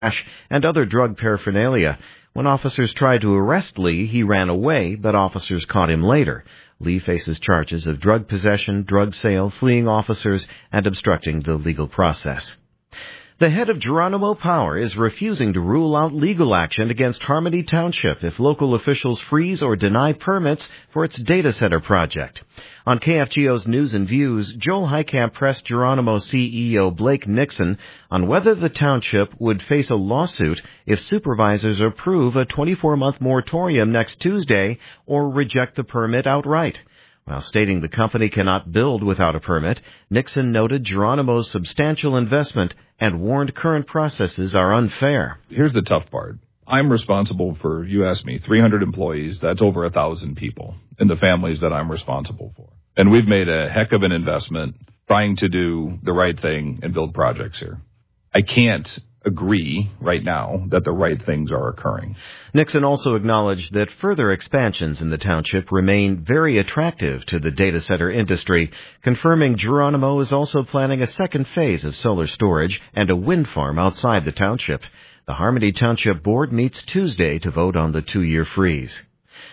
and other drug paraphernalia. When officers tried to arrest Lee, he ran away, but officers caught him later. Lee faces charges of drug possession, drug sale, fleeing officers, and obstructing the legal process. The head of Geronimo Power is refusing to rule out legal action against Harmony Township if local officials freeze or deny permits for its data center project. On KFGO's News and Views, Joel Heitkamp pressed Geronimo CEO Blake Nixon on whether the township would face a lawsuit if supervisors approve a 24-month moratorium next Tuesday or reject the permit outright. While stating the company cannot build without a permit, Nixon noted Geronimo's substantial investment and warned current processes are unfair. Here's the tough part. I'm responsible for, you asked me, 300 employees. That's over 1,000 people in the families that I'm responsible for. And we've made a heck of an investment trying to do the right thing and build projects here. I can't agree right now that the right things are occurring. Nixon also acknowledged that further expansions in the township remain very attractive to the data center industry, confirming Geronimo is also planning a second phase of solar storage and a wind farm outside the township. The Harmony Township Board meets Tuesday to vote on the 2-year freeze.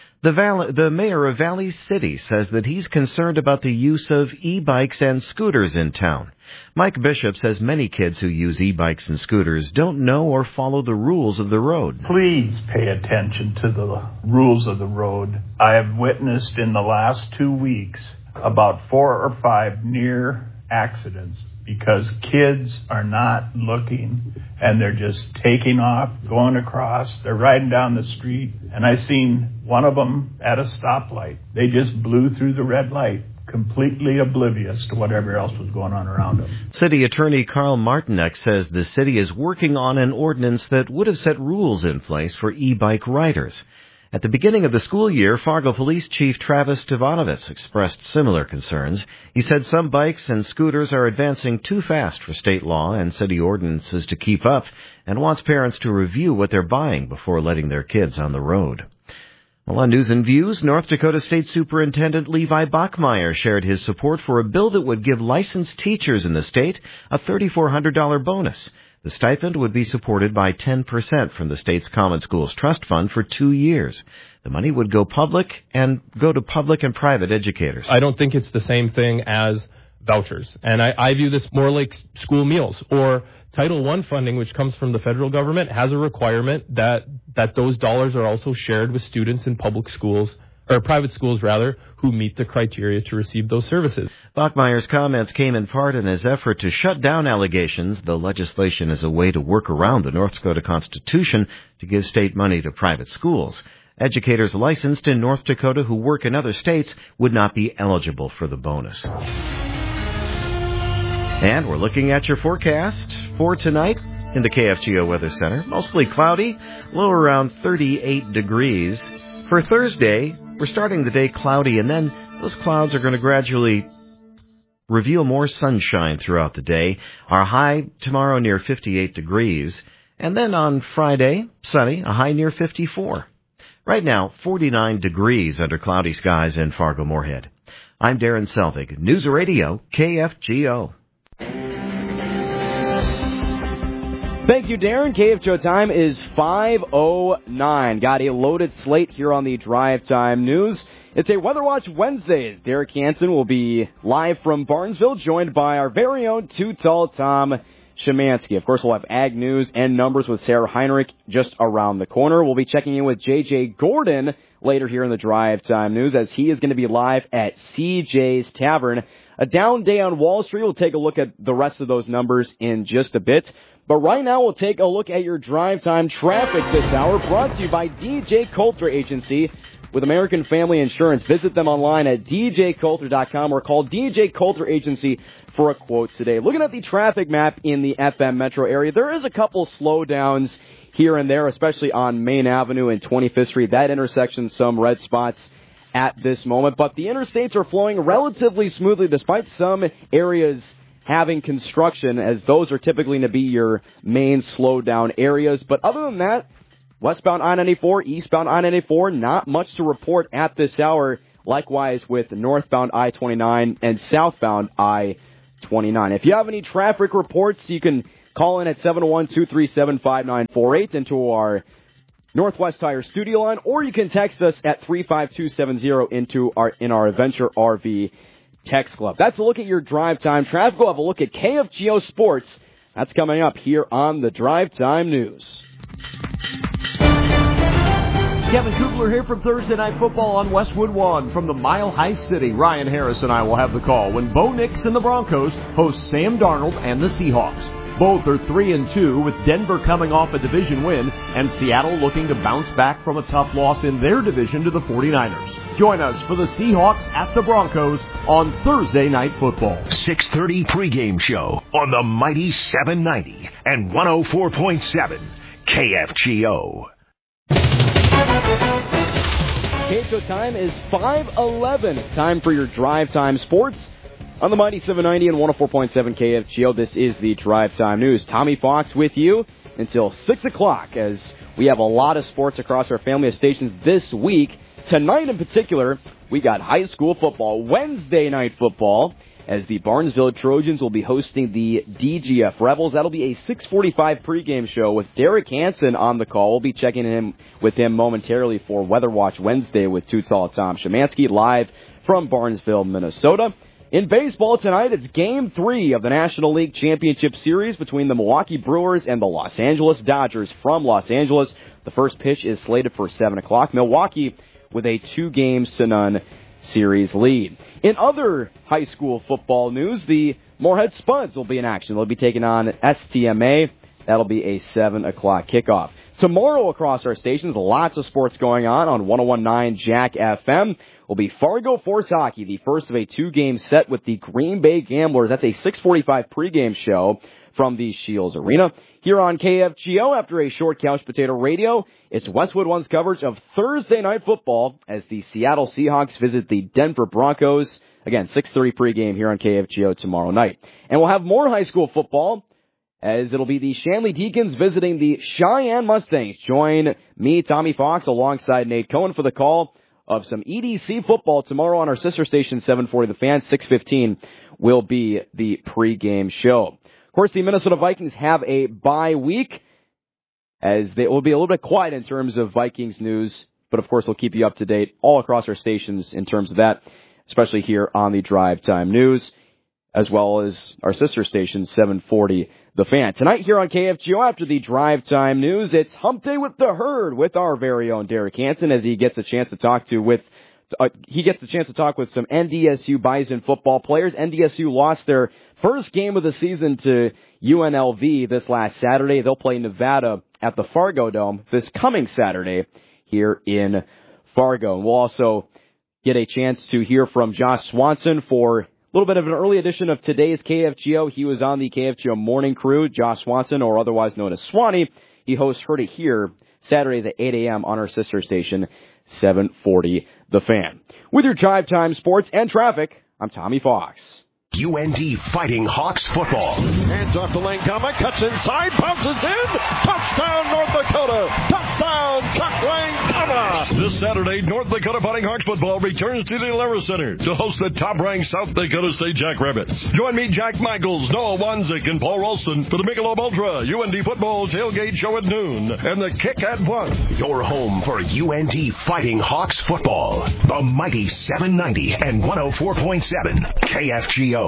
The mayor of Valley City says that he's concerned about the use of e-bikes and scooters in town. Mike Bishop says many kids who use e-bikes and scooters don't know or follow the rules of the road. Please pay attention to the rules of the road. I have witnessed in the last 2 weeks about 4 or 5 near accidents because kids are not looking and they're just taking off, going across, they're riding down the street. And I seen one of them at a stoplight. They just blew through the red light, completely oblivious to whatever else was going on around them. City Attorney Carl Martinek says the city is working on an ordinance that would have set rules in place for e-bike riders. At the beginning of the school year, Fargo Police Chief Travis Stavanovitz expressed similar concerns. He said some bikes and scooters are advancing too fast for state law and city ordinances to keep up, and wants parents to review what they're buying before letting their kids on the road. Well, on News and Views, North Dakota State Superintendent Levi Bachmeyer shared his support for a bill that would give licensed teachers in the state a $3,400 bonus. The stipend would be supported by 10% from the state's Common Schools Trust Fund for 2 years. The money would go to public and private educators. I don't think it's the same thing as vouchers. And I view this more like school meals or Title I funding, which comes from the federal government, has a requirement that those dollars are also shared with students in public schools, or private schools rather, who meet the criteria to receive those services. Bachmeyer's comments came in part in his effort to shut down allegations the legislation is a way to work around the North Dakota Constitution to give state money to private schools. Educators licensed in North Dakota who work in other states would not be eligible for the bonus. And we're looking at your forecast for tonight in the KFGO Weather Center. Mostly cloudy, low around 38 degrees. For Thursday, we're starting the day cloudy, and then those clouds are going to gradually reveal more sunshine throughout the day. Our high tomorrow near 58 degrees. And then on Friday, sunny, a high near 54. Right now, 49 degrees under cloudy skies in Fargo-Moorhead. I'm Darren Selvig, News Radio, KFGO. Thank you, Darren. KFGO time is 5:09. Got a loaded slate here on the Drive Time News. It's a Weather Watch Wednesdays. Derek Hansen will be live from Barnesville, joined by our very own Too Tall Tom Szymanski. Of course, we'll have ag news and numbers with Sarah Heinrich just around the corner. We'll be checking in with J.J. Gordon later here in the Drive Time News, as he is going to be live at CJ's Tavern. A down day on Wall Street. We'll take a look at the rest of those numbers in just a bit. But right now, we'll take a look at your drive time traffic this hour, brought to you by DJ Coulter Agency with American Family Insurance. Visit them online at djcoulter.com or call DJ Coulter Agency for a quote today. Looking at the traffic map in the FM metro area, there is a couple slowdowns here and there, especially on Main Avenue and 25th Street. That intersection, some red spots at this moment. But the interstates are flowing relatively smoothly despite some areas having construction, as those are typically going to be your main slowdown areas. But other than that, westbound I-94, eastbound I-94, not much to report at this hour. Likewise with northbound I-29 and southbound I-29. If you have any traffic reports, you can Call in at 701-237-5948 into our Northwest Tire studio line, or you can text us at 35270 in our Adventure RV text club. That's a look at your drive time traffic. We'll have a look at KFGO Sports. That's coming up here on the Drive Time News. Kevin Kugler here from Thursday Night Football on Westwood One from the Mile High City. Ryan Harris and I will have the call when Bo Nix and the Broncos host Sam Darnold and the Seahawks. Both are 3-2 with Denver coming off a division win and Seattle looking to bounce back from a tough loss in their division to the 49ers. Join us for the Seahawks at the Broncos on Thursday Night Football. 6:30 pregame show on the mighty 790 and 104.7 KFGO. KFGO time is 5:11. Time for your Drive Time Sports on the mighty 790 and 104.7 KFGO. This is the Drive Time News. Tommy Fox with you until 6 o'clock as we have a lot of sports across our family of stations this week. Tonight in particular, we got high school football, Wednesday night football, as the Barnesville Trojans will be hosting the DGF Rebels. That'll be a 6:45 pregame show with Derek Hansen on the call. We'll be checking in with him momentarily for Weather Watch Wednesday with Too Tall Tom Szymanski live from Barnesville, Minnesota. In baseball tonight, it's Game 3 of the National League Championship Series between the Milwaukee Brewers and the Los Angeles Dodgers from Los Angeles. The first pitch is slated for 7 o'clock. Milwaukee with a 2-0 series lead. In other high school football news, the Moorhead Spuds will be in action. They'll be taking on STMA. That'll be a 7 o'clock kickoff. Tomorrow across our stations, lots of sports going on 101.9 Jack FM. Will be Fargo Force Hockey, the first of a 2-game set with the Green Bay Gamblers. That's a 6:45 pregame show from the Shields Arena. Here on KFGO, after a short couch potato radio, it's Westwood One's coverage of Thursday Night Football as the Seattle Seahawks visit the Denver Broncos. Again, 6:30 pregame here on KFGO tomorrow night. And we'll have more high school football as it'll be the Shanley Deacons visiting the Cheyenne Mustangs. Join me, Tommy Fox, alongside Nate Cohen for the call of some EDC football tomorrow on our sister station, 740 The Fan. 6:15 will be the pregame show. Of course, the Minnesota Vikings have a bye week, as they will be a little bit quiet in terms of Vikings news, but of course we'll keep you up to date all across our stations in terms of that, especially here on the Drive Time News, as well as our sister station, 740 The Fan. Tonight here on KFGO, after the Drive Time News, it's Hump Day with the Herd with our very own Derek Hansen, as he gets a chance to talk with some NDSU Bison football players. NDSU lost their first game of the season to UNLV this last Saturday. They'll play Nevada at the Fargo Dome this coming Saturday here in Fargo. And we'll also get a chance to hear from Josh Swanson for a little bit of an early edition of today's KFGO. He was on the KFGO morning crew. Josh Swanson, or otherwise known as Swanee, he hosts Heard It Here Saturdays at 8 a.m. on our sister station, 740 The Fan. With your Drive Time Sports and traffic, I'm Tommy Fox. UND Fighting Hawks football. Hands off the lane, Comic cuts inside, bounces in. Touchdown, North Dakota. Touchdown, Chuck Langama. This Saturday, North Dakota Fighting Hawks football returns to the Alara Center to host the top-ranked South Dakota State Jackrabbits. Join me, Jack Michaels, Noah Wanzik, and Paul Ralston for the Michelob Ultra UND football tailgate show at noon and the kick at 1. Your home for UND Fighting Hawks football. The mighty 790 and 104.7 KFGO.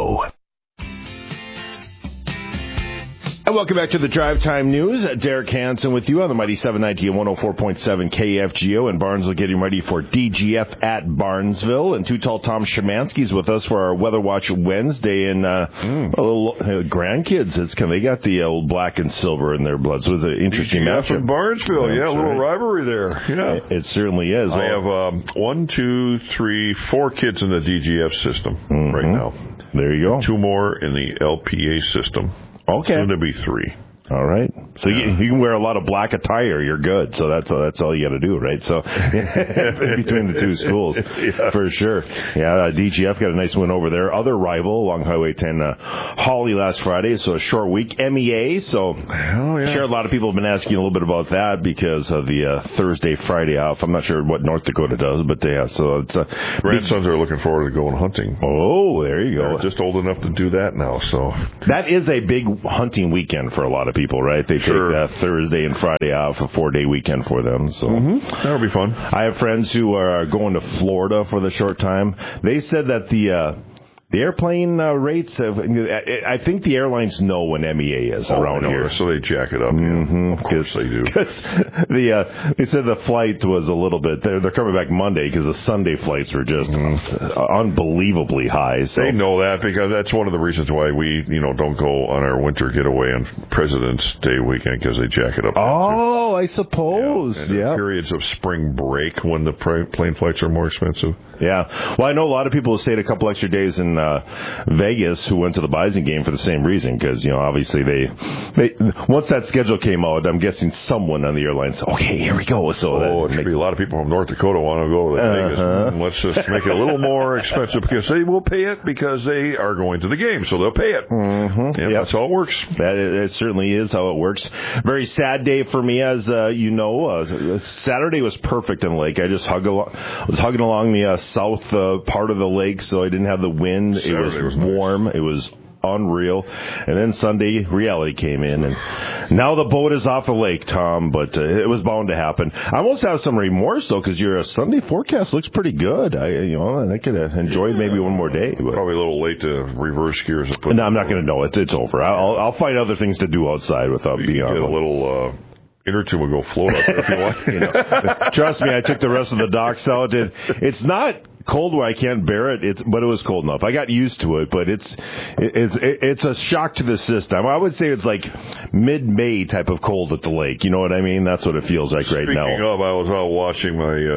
And welcome back to the Drive Time News. Derek Hansen with you on the mighty 790 and 104.7 KFGO in Barnesville, getting ready for DGF at Barnesville. And Too Tall Tom Szymanski's with us for our Weather Watch Wednesday. And little grandkids, they got the old black and silver in their blood. So it's an interesting matchup. From Barnesville, a little rivalry there. Yeah, it certainly is. I have 4 kids in the DGF system right now. There you go. 2 more in the LPA system. Okay. Soon to be 3. All right. So you can wear a lot of black attire. You're good. So that's all you got to do, right? So between the two schools, for sure. Yeah, DGF got a nice win over their other rival along Highway 10, Hawley last Friday. So a short week. MEA. So sure, a lot of people have been asking a little bit about that because of the Thursday, Friday off. I'm not sure what North Dakota does, but yeah. So it's grandsons are looking forward to going hunting. Oh, there you go. They're just old enough to do that now. So that is a big hunting weekend for a lot of people, right? They take that Thursday and Friday off, a 4-day weekend for them. So that'll be fun. I have friends who are going to Florida for the short time. They said that the airplane rates I think the airlines know when MEA is around here. So they jack it up. Yeah. Of course they do. They said the flight was a little bit, they're coming back Monday because the Sunday flights were just unbelievably high. So. They know that because that's one of the reasons why we, don't go on our winter getaway on President's Day weekend because they jack it up. Oh, I suppose. Yeah. Periods of spring break when the plane flights are more expensive. Yeah. Well, I know a lot of people who stayed a couple extra days in Vegas who went to the Bison game for the same reason because, obviously they once that schedule came out, I'm guessing someone on the airline said, okay, here we go. So it could be a lot of people from North Dakota want to go to Vegas. Let's just make it a little more expensive because they will pay it because they are going to the game, so they'll pay it. That's how it works. It certainly is how it works. Very sad day for me, as Saturday was perfect in the lake. I just was hugging along the south part of the lake, so I didn't have the wind. Saturday it was warm. Nice. It was unreal. And then Sunday, reality came in, and now the boat is off the lake, Tom, but it was bound to happen. I almost have some remorse, though, because your Sunday forecast looks pretty good. I could have enjoyed maybe one more day. But. Probably a little late to reverse gears. No, I'm not going to know. It's over. I'll find other things to do outside without being on. Get a little... inner two will go float up there if you want. Trust me, I took the rest of the docks out. It's not cold where I can't bear it, but it was cold enough. I got used to it, but it's a shock to the system. I would say it's like mid-May type of cold at the lake. You know what I mean? That's what it feels like right now. Speaking of, I was out watching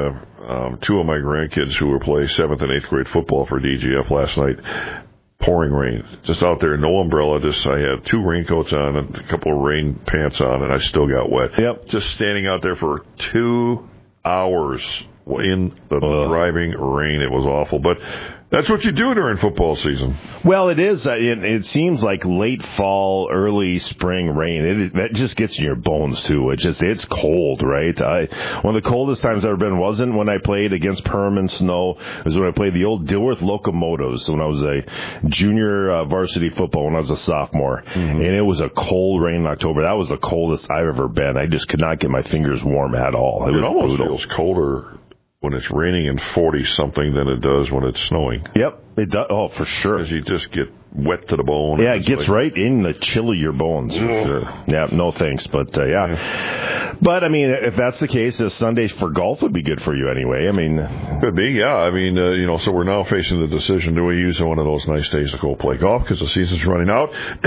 my two of my grandkids who were playing 7th and 8th grade football for DGF last night. Pouring rain, just out there, no umbrella. I had 2 raincoats on and a couple of rain pants on, and I still got wet. Yep. Just standing out there for 2 hours in the driving rain. It was awful, but that's what you do during football season. Well, it is. It seems like late fall, early spring rain. That just gets in your bones too. It's cold, right? One of the coldest times I've ever been wasn't when I played against Perm and snow. It was when I played the old Dilworth Locomotives when I was a junior varsity football when I was a sophomore, and it was a cold rain in October. That was the coldest I've ever been. I just could not get my fingers warm at all. It almost feels colder when it's raining and 40-something than it does when it's snowing. Yep, it does. Oh, for sure. Because you just get wet to the bone. Yeah, it gets right in the chill of your bones. For sure. Yeah, no thanks. But, yeah. But, I mean, if that's the case, Sunday for golf would be good for you anyway. I mean. Could be, yeah. I mean, so we're now facing the decision, do we use one of those nice days to go play golf because the season's running out,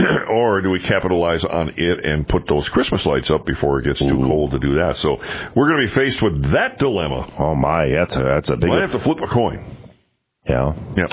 or do we capitalize on it and put those Christmas lights up before it gets too cold to do that? So we're going to be faced with that dilemma. Oh, my. That's a big one. Might have to flip a coin. Yeah.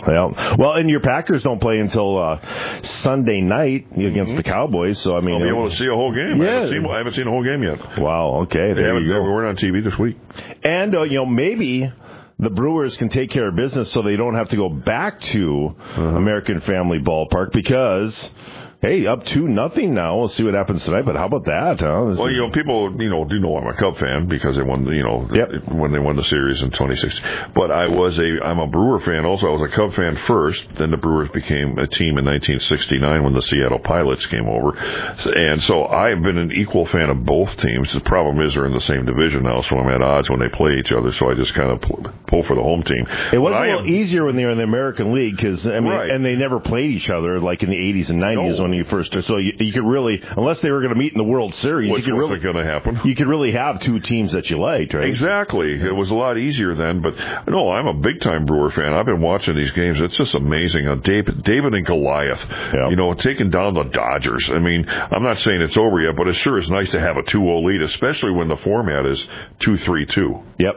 Well, and your Packers don't play until Sunday night against the Cowboys, so I mean, I'll be able to see a whole game. Yeah. I haven't seen a whole game yet. Wow. Okay. There you go. We weren't on TV this week, and maybe the Brewers can take care of business so they don't have to go back to American Family Ballpark because. Hey, up 2-0 now. We'll see what happens tonight. But how about that? Huh? Well, people, do know I'm a Cub fan because they won, when they won the series in 2016. But I'm a Brewer fan also. I was a Cub fan first. Then the Brewers became a team in 1969 when the Seattle Pilots came over. And so I've been an equal fan of both teams. The problem is they're in the same division now, so I'm at odds when they play each other. So I just kind of pull for the home team. It was a little easier when they were in the American League because, and they never played each other like in the 80s and 90s when you first. So you could really, unless they were going to meet in the World Series, which wasn't going to happen. You could really have 2 teams that you liked, right? Exactly. It was a lot easier then. But no, I'm a big time Brewer fan. I've been watching these games. It's just amazing. David and Goliath, taking down the Dodgers. I mean, I'm not saying it's over yet, but it sure is nice to have a 2-0 lead, especially when the format is 2-3-2. Yep.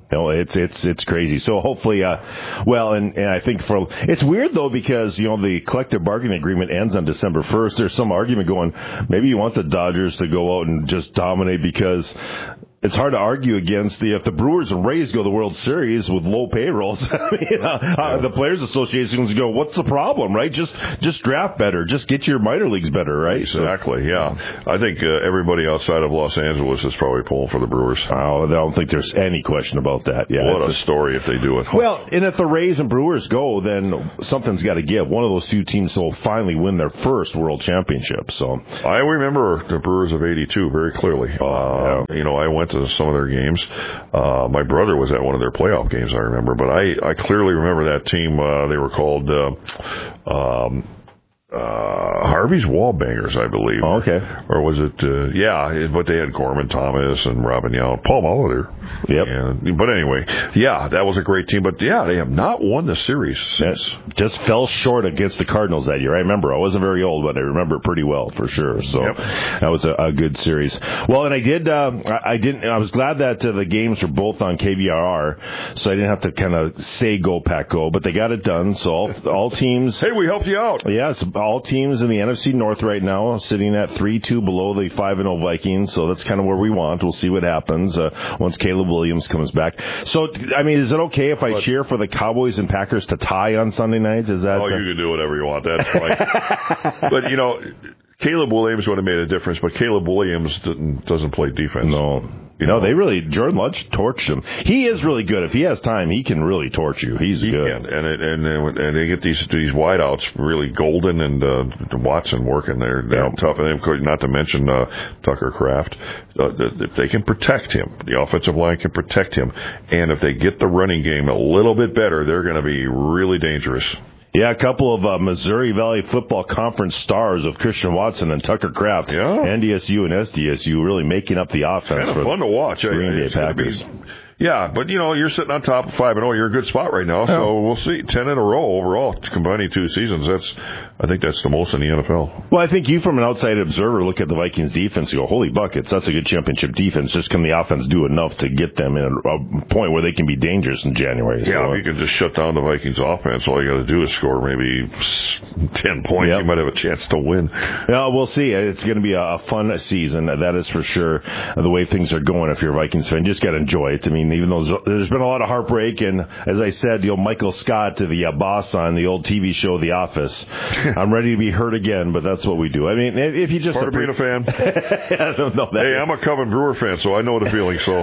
It's crazy. So hopefully, and I think it's weird though because the collective bargaining agreement ends on December 1st. There's some argument going, maybe you want the Dodgers to go out and just dominate because it's hard to argue against if the Brewers and Rays go to the World Series with low payrolls. The Players Association go, what's the problem, right? Just draft better. Just get your minor leagues better, right? Exactly, yeah. I think everybody outside of Los Angeles is probably pulling for the Brewers. Oh, I don't think there's any question about that. Yeah, what a story if they do it. Well, and if the Rays and Brewers go, then something's got to give. One of those two teams will finally win their first World Championship. So I remember the Brewers of '82 very clearly. I went to some of their games. My brother was at one of their playoff games, I remember. But I clearly remember that team. They were called Harvey's Wallbangers, I believe. Oh, okay. Or was it, but they had Gorman Thomas and Robin Yount, Paul Molitor. Yep. But anyway, that was a great team. But, they have not won the series since. Just fell short against the Cardinals that year. I remember. I wasn't very old, but I remember it pretty well for sure. So that was a good series. Well, and I was glad that the games were both on KVRR, so I didn't have to kind of say go Pack go, but they got it done. So all teams. Hey, we helped you out. Yes. All teams in the NFC North right now sitting at 3-2 below the 5-0 Vikings, so that's kind of where we want. We'll see what happens once Caleb Williams comes back. So, I mean, is it okay if I cheer for the Cowboys and Packers to tie on Sunday nights? Is that? Oh, you can do whatever you want. That's fine. But Caleb Williams would have made a difference, but Caleb Williams doesn't play defense. No. Jordan Lynch torched him. He is really good. If he has time, he can really torch you. He's good. Can. And they get these wideouts, really Golden and Watson working there. They're tough. And not to mention Tucker Kraft. If they can protect him, the offensive line can protect him. And if they get the running game a little bit better, they're going to be really dangerous. Yeah, a couple of Missouri Valley Football Conference stars of Christian Watson and Tucker Kraft, NDSU and SDSU, really making up the offense. Kind of fun to watch. Green Bay Packers. Yeah, but you're sitting on top of 5-0. You're in a good spot right now. So we'll see. 10 in a row overall, combining 2 seasons. I think that's the most in the NFL. Well, I think you, from an outside observer, look at the Vikings defense and go, holy buckets, that's a good championship defense. Just can the offense do enough to get them in a point where they can be dangerous in January? Yeah, if you can just shut down the Vikings offense, all you got to do is score maybe 10 points. You might have a chance to win. Yeah, we'll see. It's going to be a fun season. That is for sure. The way things are going, if you're a Vikings fan, just got to enjoy it. I mean, even though there's been a lot of heartbreak, and as I said, Michael Scott, the boss on the old TV show The Office, I'm ready to be hurt again, but that's what we do. I mean, if you just part of being a fan. I don't know that. Hey, I'm a Coven Brewer fan, so I know the feeling. So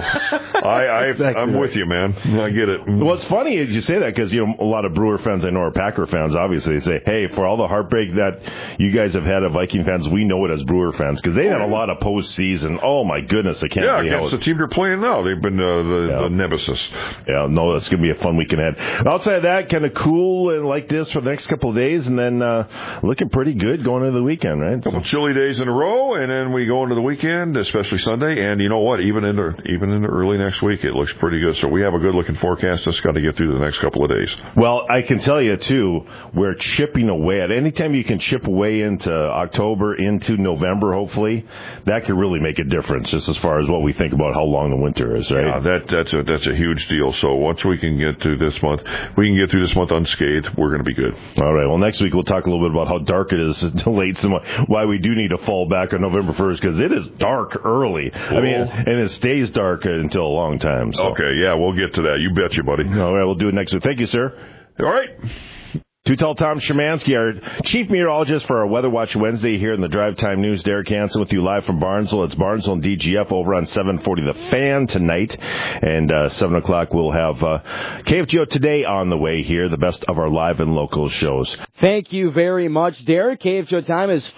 I'm with you, man. I get it. Well, it's funny as you say that because a lot of Brewer fans I know are Packer fans. Obviously, they say, "Hey, for all the heartbreak that you guys have had of Viking fans, we know it as Brewer fans because they had a lot of postseason. Oh my goodness, I can't. Yeah, against the team they're playing now, they've been the nemesis. Yeah, no, it's going to be a fun weekend ahead. Outside of that, kind of cool and like this for the next couple of days, and then looking pretty good going into the weekend, right? Couple chilly days in a row, and then we go into the weekend, especially Sunday. And you know what? Even in the early next week, it looks pretty good. So we have a good looking forecast. Just got to get through the next couple of days. Well, I can tell you too, we're chipping away at anytime you can chip away into October, into November, hopefully, that could really make a difference. Just as far as what we think about how long the winter is, right? Yeah, that's a huge deal. So once we can get through this month, unscathed, we're going to be good. All right. Well, next week we'll talk a little bit about how dark it is late, why we do need to fall back on November 1st, because it is dark early. Cool. I mean, and it stays dark until a long time. So. Okay. Yeah, we'll get to that. You betcha, buddy. All right. We'll do it next week. Thank you, sir. All right. Too Tall Tom Szymanski, our chief meteorologist for our Weather Watch Wednesday here in the Drive Time News. Derek Hansen with you live from Barnesville. It's Barnesville and DGF over on 740 The Fan tonight. And 7 o'clock we'll have KFGO Today on the way here, the best of our live and local shows. Thank you very much, Derek. KFGO time is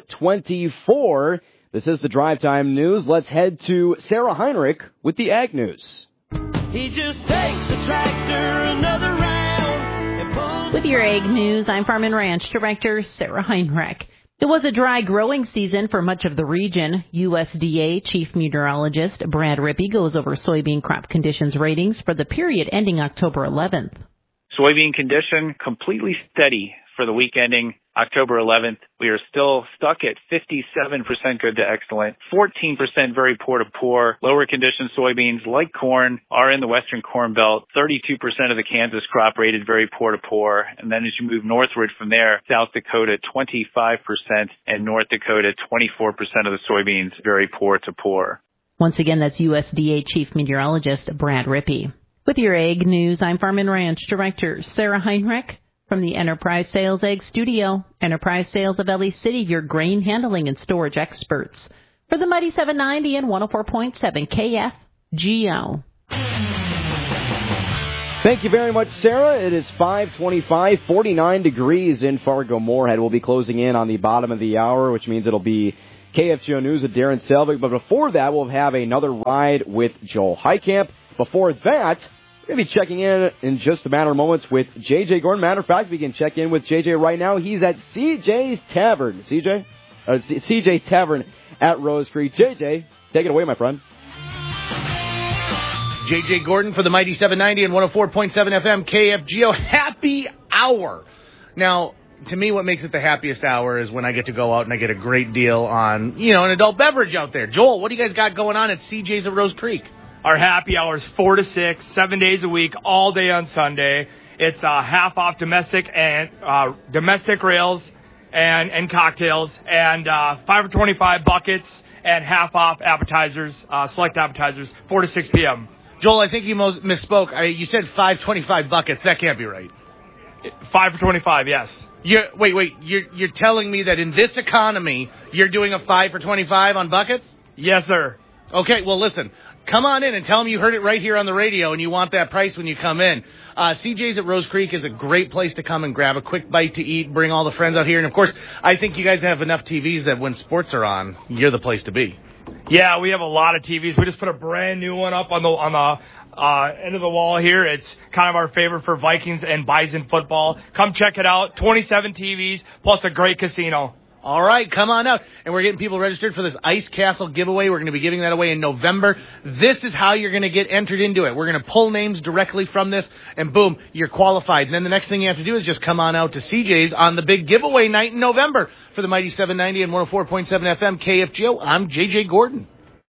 5:24. This is the Drive Time News. Let's head to Sarah Heinrich with the Ag News. He just takes the tractor another round. With your Ag News, I'm Farm and Ranch Director Sarah Heinrich. It was a dry growing season for much of the region. USDA Chief Meteorologist Brad Rippey goes over soybean crop conditions ratings for the period ending October 11th. Soybean condition completely steady for the week ending October 11th, we are still stuck at 57% good to excellent, 14% very poor to poor. Lower condition soybeans, like corn, are in the Western Corn Belt. 32% of the Kansas crop rated very poor to poor. And then as you move northward from there, South Dakota 25% and North Dakota 24% of the soybeans very poor to poor. Once again, that's USDA Chief Meteorologist Brad Rippey. With your Ag News, I'm Farm and Ranch Director Sarah Heinrich. From the Enterprise Sales Egg Studio, Enterprise Sales of LA City, your grain handling and storage experts. For the Mighty 790 and 104.7 KFGO. Thank you very much, Sarah. It is 5:25, 49 degrees in Fargo-Moorhead. We'll be closing in on the bottom of the hour, which means it'll be KFGO News with Darren Selvig. But before that, we'll have another ride with Joel Heitkamp. Before that, we're going to be checking in just a matter of moments with J.J. Gordon. Matter of fact, we can check in with J.J. right now. He's at CJ's Tavern. CJ's Tavern at Rose Creek. J.J., take it away, my friend. J.J. Gordon for the Mighty 790 and 104.7 FM KFGO. Happy hour. Now, to me, what makes it the happiest hour is when I get to go out and I get a great deal on, an adult beverage out there. Joel, what do you guys got going on at CJ's at Rose Creek? Our happy hours 4 to 6, 7 days a week, all day on Sunday. It's half off domestic and domestic rails and cocktails, and 5 for 25 buckets and half off appetizers, select appetizers, 4 to 6 p.m. Joel, I think you misspoke. You said 5.25 buckets. That can't be right. 5 for 25, yes. Wait. You're telling me that in this economy, you're doing a 5 for 25 on buckets? Yes, sir. Okay, well, listen. Come on in and tell them you heard it right here on the radio and you want that price when you come in. CJ's at Rose Creek is a great place to come and grab a quick bite to eat, bring all the friends out here. And, of course, I think you guys have enough TVs that when sports are on, you're the place to be. Yeah, we have a lot of TVs. We just put a brand new one up on the end of the wall here. It's kind of our favorite for Vikings and Bison football. Come check it out. 27 TVs plus a great casino. All right, come on out. And we're getting people registered for this Ice Castle giveaway. We're going to be giving that away in November. This is how you're going to get entered into it. We're going to pull names directly from this, and boom, you're qualified. And then the next thing you have to do is just come on out to CJ's on the big giveaway night in November for the Mighty 790 and 104.7 FM KFGO. I'm J.J. Gordon.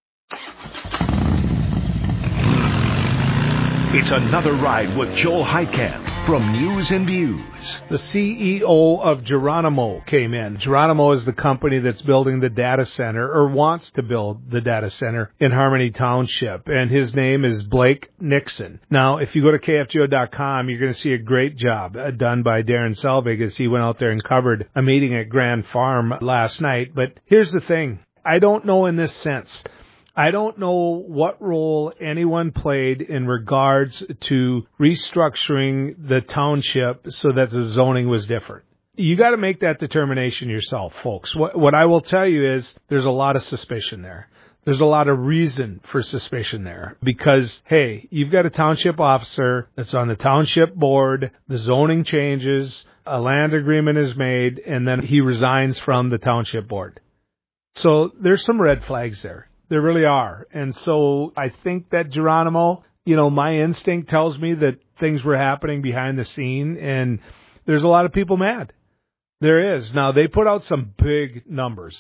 It's another ride with Joel Heitkamp from News and Views. The CEO of Geronimo came in. Geronimo is the company that's building the data center, or wants to build the data center in Harmony Township, and his name is Blake Nixon. Now, if you go to KFGO.com, you're going to see a great job done by Darren Selvig as he went out there and covered a meeting at Grand Farm last night. But here's the thing. I don't know in this sense. I don't know what role anyone played in regards to restructuring the township so that the zoning was different. You got to make that determination yourself, folks. What I will tell you is there's a lot of suspicion there. There's a lot of reason for suspicion there because, hey, you've got a township officer that's on the township board, the zoning changes, a land agreement is made, and then he resigns from the township board. So there's some red flags there. There really are. And so I think that Geronimo, my instinct tells me that things were happening behind the scene, and there's a lot of people mad. There is. Now, they put out some big numbers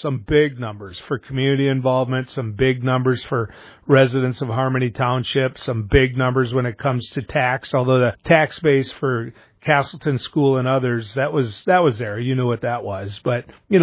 for community involvement, some big numbers for residents of Harmony Township, some big numbers when it comes to tax, although the tax base for Castleton School and others, that was there. You knew what that was. But,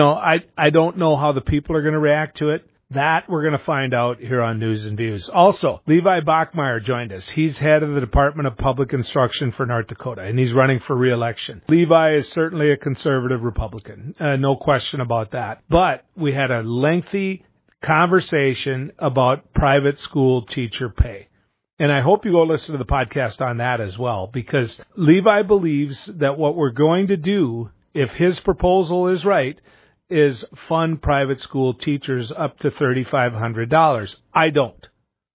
I don't know how the people are going to react to it. That we're going to find out here on News and Views. Also, Levi Bachmeyer joined us. He's head of the Department of Public Instruction for North Dakota, and he's running for re-election. Levi is certainly a conservative Republican, no question about that. But we had a lengthy conversation about private school teacher pay. And I hope you go listen to the podcast on that as well, because Levi believes that what we're going to do, if his proposal is right, is fund private school teachers up to $3,500. I don't.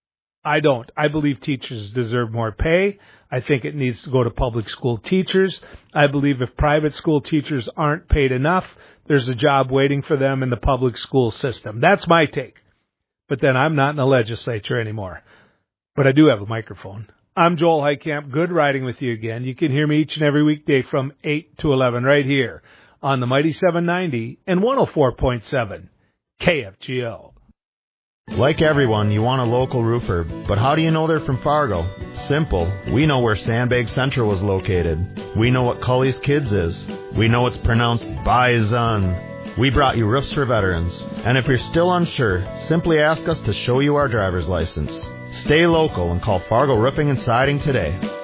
I believe teachers deserve more pay. I think it needs to go to public school teachers. I believe if private school teachers aren't paid enough, there's a job waiting for them in the public school system. That's my take. But then I'm not in the legislature anymore. But I do have a microphone. I'm Joel Heitkamp. Good riding with you again. You can hear me each and every weekday from 8 to 11 right here on the Mighty 790 and 104.7 KFGO. Like everyone, you want a local roofer, but how do you know they're from Fargo? Simple. We know where Sandbag Central is located. We know what Cully's Kids is. We know it's pronounced Bison. We brought you Roofs for Veterans, and if you're still unsure, simply ask us to show you our driver's license. Stay local and call Fargo Roofing and Siding today.